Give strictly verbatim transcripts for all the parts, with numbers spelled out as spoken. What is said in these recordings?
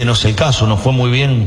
este no es el caso, nos fue muy bien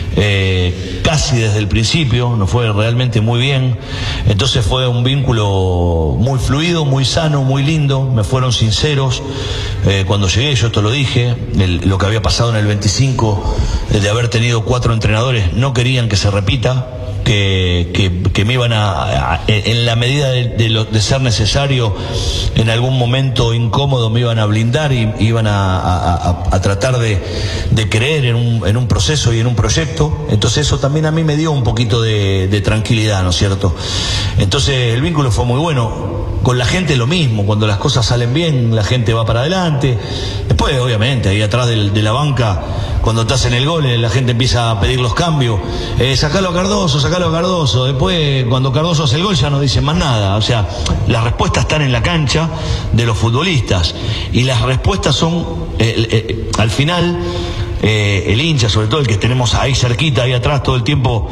eh, casi desde el principio, nos fue realmente muy bien, entonces fue un vínculo muy fluido, muy sano, muy lindo, me fueron sinceros eh, cuando llegué, yo esto lo dije, el, lo que había pasado en el veinticinco, de haber tenido cuatro entrenadores, no querían que se repita, que, que, que me iban a, a en la medida de, de, lo, de ser necesario, en algún momento incómodo me iban a blindar y iban a, a, a, a tratar de, de creer en un, en un proceso y en un proyecto. Entonces eso también a mí me dio un poquito de, de tranquilidad, ¿no es cierto? Entonces el vínculo fue muy bueno. Con la gente lo mismo, cuando las cosas salen bien, la gente va para adelante. Después, obviamente, ahí atrás de, de la banca, cuando estás en el gol, la gente empieza a pedir los cambios. Eh, sacalo a Cardoso, sacalo a Cardoso. Después, cuando Cardoso hace el gol, ya no dicen más nada. O sea, las respuestas están en la cancha de los futbolistas. Y las respuestas son, eh, eh, al final, eh, el hincha, sobre todo el que tenemos ahí cerquita, ahí atrás, todo el tiempo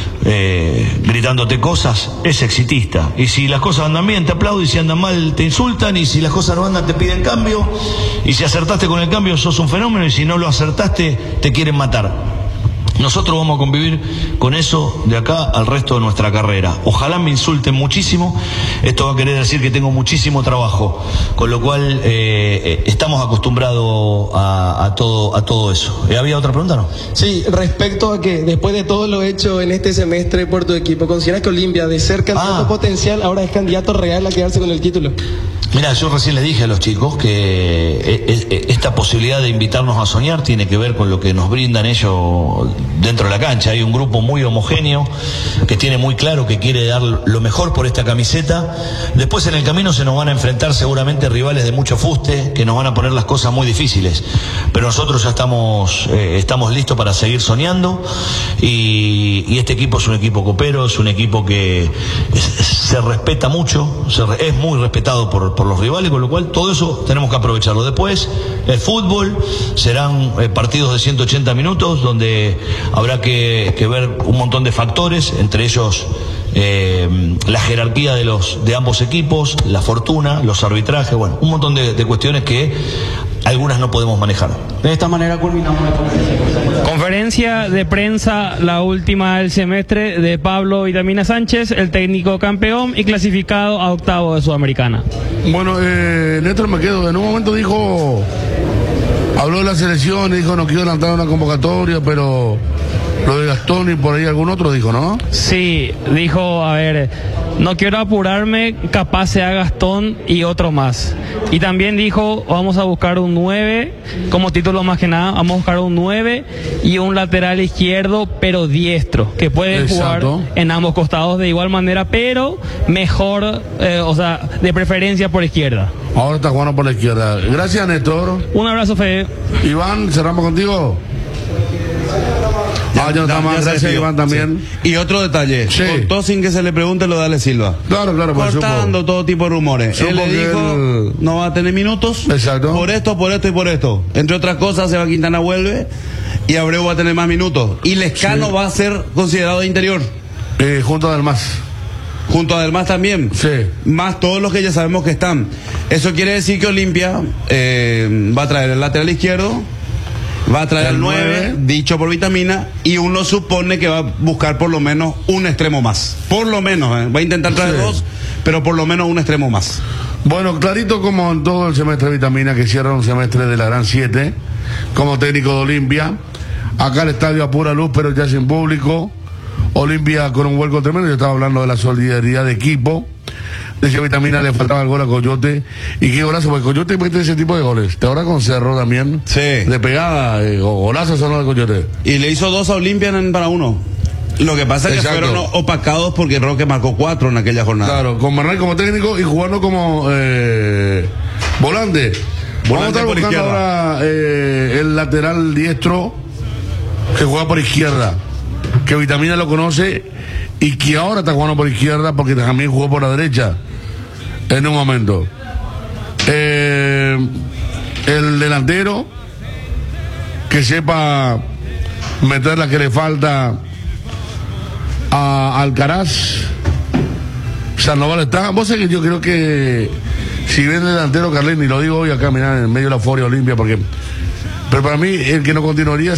eh, gritándote cosas, es exitista. Y si las cosas andan bien, te aplauden, y si andan mal, te insultan, y si las cosas no andan, te piden cambio, y si acertaste con el cambio, sos un fenómeno, y si no lo acertaste, te quieren matar. Nosotros vamos a convivir con eso de acá al resto de nuestra carrera. Ojalá me insulten muchísimo, esto va a querer decir que tengo muchísimo trabajo, con lo cual eh, estamos acostumbrados a, a, todo, a todo eso. ¿Había otra pregunta, no? Sí, respecto a que después de todo lo hecho en este semestre por tu equipo, ¿consideras que Olimpia, de ser candidato ah. potencial, ahora es candidato real a quedarse con el título? Mira, yo recién les dije a los chicos que esta posibilidad de invitarnos a soñar tiene que ver con lo que nos brindan ellos dentro de la cancha. Hay un grupo muy homogéneo que tiene muy claro que quiere dar lo mejor por esta camiseta. Después en el camino se nos van a enfrentar seguramente rivales de mucho fuste que nos van a poner las cosas muy difíciles, pero nosotros ya estamos eh, estamos listos para seguir soñando, y, y este equipo es un equipo copero, es un equipo que es, se respeta mucho, se, es muy respetado por por los rivales, con lo cual todo eso tenemos que aprovecharlo. Después, el fútbol, serán eh, partidos de ciento ochenta minutos, donde habrá que, que ver un montón de factores, entre ellos eh, la jerarquía de los de ambos equipos, la fortuna, los arbitrajes, bueno, un montón de, de cuestiones que algunas no podemos manejar. De esta manera culminamos la conferencia. Conferencia de prensa, la última del semestre, de Pablo Vitamina Sánchez, el técnico campeón y clasificado a octavo de Sudamericana. Bueno, eh, Néstor, me quedo. En un momento dijo, habló de la selección y dijo no quiero adelantar una convocatoria, pero lo de Gastón y por ahí algún otro dijo, ¿no? Sí, dijo, a ver, no quiero apurarme, capaz sea Gastón y otro más. Y también dijo, vamos a buscar un nueve, como título más que nada, vamos a buscar un nueve y un lateral izquierdo, pero diestro, que puede Exacto. jugar en ambos costados de igual manera, pero mejor, eh, o sea, de preferencia por izquierda. Ahora está jugando por la izquierda. Gracias, Néstor. Un abrazo, Fede. Iván, cerramos contigo. Ya, ah, ya no ya, está más. ya Gracias, Iván, también. Sí. Y otro detalle, Sí. cortó sin que se le pregunte lo de Ale Silva. Claro, claro, pues, cortando supo. todo tipo de rumores. Supo Él le que dijo, él- no va a tener minutos. Exacto. Por esto, por esto y por esto. Entre otras cosas, Seba Quintana vuelve y Abreu va a tener más minutos. Y Lescano Sí. va a ser considerado de interior. Eh, junto a Delmas. Junto a Delmas también. Sí. Más todos los que ya sabemos que están. Eso quiere decir que Olimpia eh, va a traer el lateral izquierdo, va a traer el, El nueve, nueve. dicho por Vitamina, y uno supone que va a buscar por lo menos un extremo más. Por lo menos, ¿eh? Va a intentar traer Sí. dos, pero por lo menos un extremo más. Bueno, clarito como en todo el semestre de Vitamina, que cierra un semestre de la Gran siete, como técnico de Olimpia. Acá el estadio a pura luz, pero ya sin público. Olimpia con un vuelco tremendo. Yo estaba hablando de la solidaridad de equipo. Decía Vitamina, le faltaba el gol a Coyote. Y qué golazo, porque Coyote mete ese tipo de goles. Te ahora con Cerro también. Sí. De pegada, eh, o golazos o no de Coyote. Y le hizo dos a Olimpia en, para uno. Lo que pasa es que Exacto. fueron opacados porque Roque marcó cuatro en aquella jornada. Claro, con Bernal como técnico y jugando como eh, volante. Vamos a estar por buscando izquierda. ahora eh, el lateral diestro que juega por izquierda, que Vitamina lo conoce y que ahora está jugando por izquierda porque también jugó por la derecha en un momento. Eh, el delantero que sepa meter la que le falta a Alcaraz. Sandoval está. Vos sabés que yo creo que si viene el delantero Carlini, lo digo hoy acá, mirá, en medio de la euforia Olimpia, porque pero para mí el que no continuaría